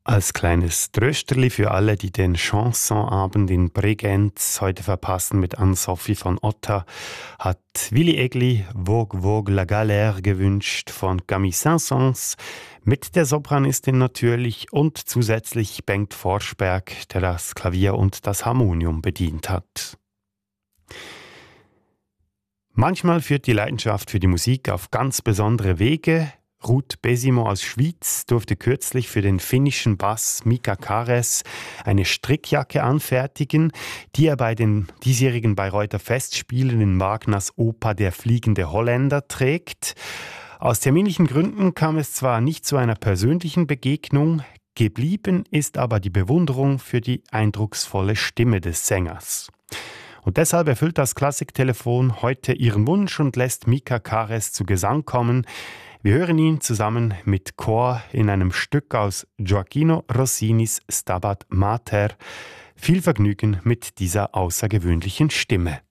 Als kleines Trösterli für alle, die den Chansonabend in Bregenz heute verpassen mit Anne-Sophie von Otta, hat Willy Egli Vogue Vogue la Galère gewünscht von Camille Saint-Saëns mit der Sopranistin natürlich und zusätzlich Bengt Forsberg, der das Klavier und das Harmonium bedient hat. Manchmal führt die Leidenschaft für die Musik auf ganz besondere Wege. Ruth Besimo aus Schwyz durfte kürzlich für den finnischen Bass Mika Kares eine Strickjacke anfertigen, die er bei den diesjährigen Bayreuther Festspielen in Wagners Oper Der fliegende Holländer trägt. Aus terminlichen Gründen kam es zwar nicht zu einer persönlichen Begegnung, geblieben ist aber die Bewunderung für die eindrucksvolle Stimme des Sängers. Und deshalb erfüllt das Klassiktelefon heute ihren Wunsch und lässt Mika Kares zu Gesang kommen. Wir hören ihn zusammen mit Chor in einem Stück aus Gioacchino Rossinis Stabat Mater. Viel Vergnügen mit dieser außergewöhnlichen Stimme.